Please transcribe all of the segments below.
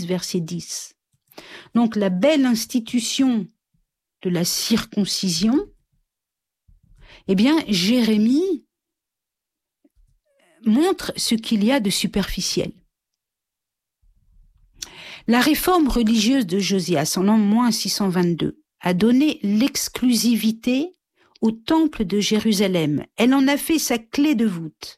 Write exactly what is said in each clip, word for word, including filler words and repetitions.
six, verset dix. Donc la belle institution de la circoncision, eh bien Jérémie montre ce qu'il y a de superficiel. La réforme religieuse de Josias en l'an moins six cent vingt-deux a donné l'exclusivité au temple de Jérusalem. Elle en a fait sa clé de voûte.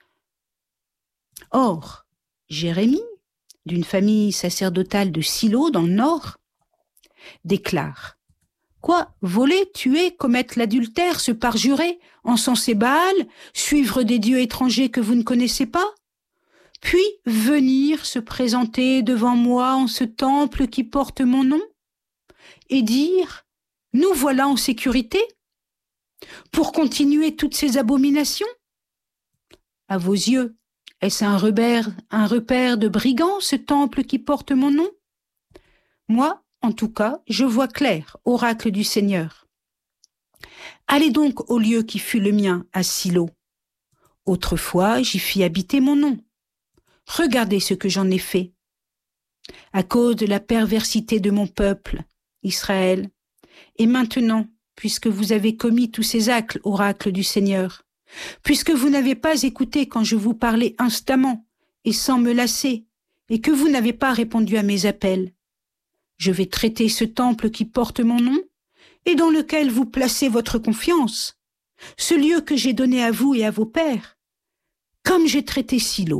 Or, Jérémie, d'une famille sacerdotale de Silo dans le nord, déclare: Quoi, voler, tuer, commettre l'adultère, se parjurer, encenser Baal, suivre des dieux étrangers que vous ne connaissez pas, puis venir se présenter devant moi en ce temple qui porte mon nom, et dire: nous voilà en sécurité, pour continuer toutes ces abominations? À vos yeux, est-ce un repère, un repère de brigands, ce temple qui porte mon nom? Moi, en tout cas, je vois clair, oracle du Seigneur. Allez donc au lieu qui fut le mien, à Silo. Autrefois, j'y fis habiter mon nom. Regardez ce que j'en ai fait. À cause de la perversité de mon peuple, Israël, et maintenant, puisque vous avez commis tous ces actes, oracle du Seigneur, puisque vous n'avez pas écouté quand je vous parlais instamment et sans me lasser, et que vous n'avez pas répondu à mes appels, je vais traiter ce temple qui porte mon nom et dans lequel vous placez votre confiance, ce lieu que j'ai donné à vous et à vos pères, comme j'ai traité Silo.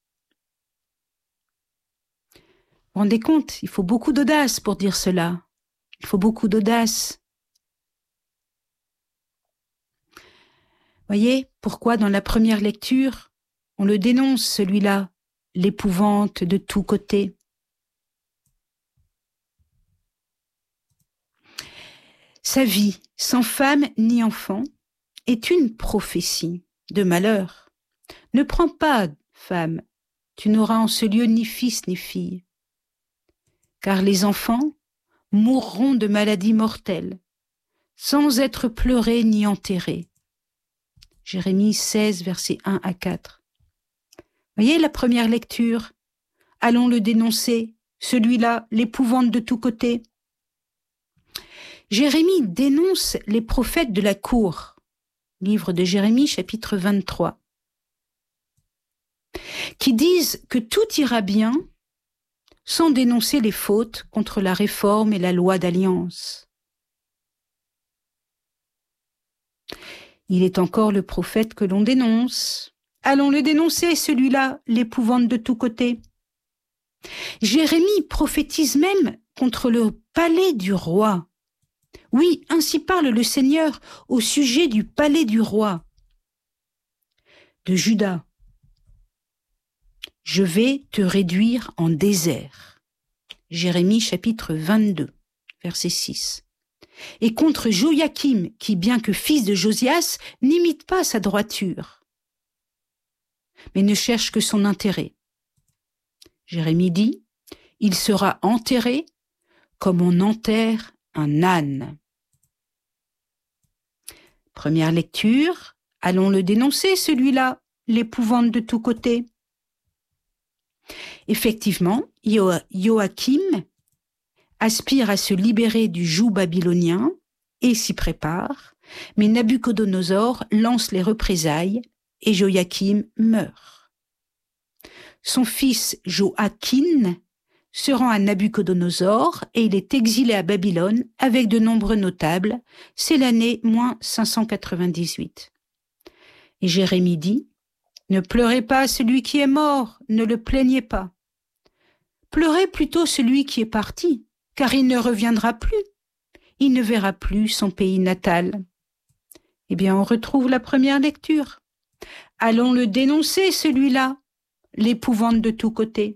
Vous vous rendez compte, il faut beaucoup d'audace pour dire cela. Il faut beaucoup d'audace. Voyez pourquoi dans la première lecture, on le dénonce celui-là, l'épouvante de tous côtés. Sa vie, sans femme ni enfant, est une prophétie de malheur. Ne prends pas, femme, tu n'auras en ce lieu ni fils ni fille. Car les enfants mourront de maladies mortelles, sans être pleurés ni enterrés. Jérémie seize, versets un à quatre. Voyez la première lecture. Allons le dénoncer, celui-là, l'épouvante de tous côtés. Jérémie dénonce les prophètes de la cour. Livre de Jérémie, chapitre vingt-trois. Qui disent que tout ira bien sans dénoncer les fautes contre la réforme et la loi d'alliance. Il est encore le prophète que l'on dénonce. Allons le dénoncer, celui-là, l'épouvante de tous côtés. Jérémie prophétise même contre le palais du roi. Oui, ainsi parle le Seigneur au sujet du palais du roi de Juda. Je vais te réduire en désert. Jérémie chapitre vingt-deux, verset six. Et contre Joachim, qui, bien que fils de Josias, n'imite pas sa droiture, mais ne cherche que son intérêt. Jérémie dit, il sera enterré comme on enterre un âne. Première lecture, allons le dénoncer, celui-là, l'épouvante de tous côtés. Effectivement, Joachim aspire à se libérer du joug babylonien et s'y prépare, mais Nabuchodonosor lance les représailles et Joachim meurt. Son fils Joachim se rend à Nabuchodonosor et il est exilé à Babylone avec de nombreux notables. C'est l'année moins cinq cent quatre-vingt-dix-huit. Et Jérémie dit, « Ne pleurez pas celui qui est mort, ne le plaignez pas. Pleurez plutôt celui qui est parti, car il ne reviendra plus. Il ne verra plus son pays natal. » Eh bien, on retrouve la première lecture. Allons le dénoncer, celui-là, l'épouvante de tous côtés.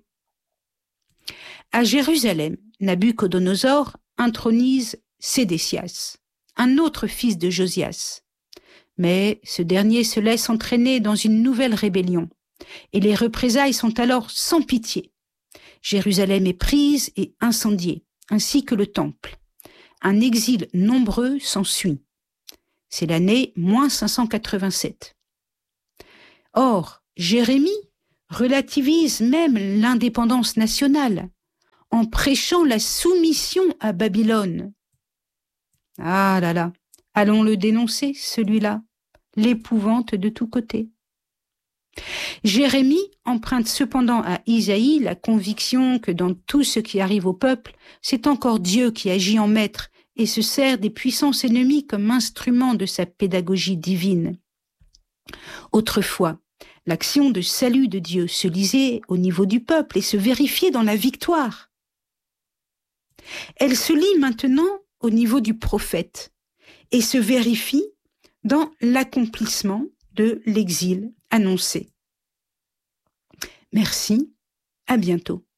À Jérusalem, Nabuchodonosor intronise Sédécias, un autre fils de Josias. Mais ce dernier se laisse entraîner dans une nouvelle rébellion, et les représailles sont alors sans pitié. Jérusalem est prise et incendiée, ainsi que le temple. Un exil nombreux s'ensuit. C'est l'année moins cinq cent quatre-vingt-sept. Or, Jérémie relativise même l'indépendance nationale, en prêchant la soumission à Babylone. Ah là là, allons le dénoncer, celui-là, l'épouvante de tous côtés. Jérémie emprunte cependant à Isaïe la conviction que dans tout ce qui arrive au peuple, c'est encore Dieu qui agit en maître et se sert des puissances ennemies comme instrument de sa pédagogie divine. Autrefois, l'action de salut de Dieu se lisait au niveau du peuple et se vérifiait dans la victoire. Elle se lit maintenant au niveau du prophète et se vérifie dans l'accomplissement de l'exil annoncé. Merci, à bientôt.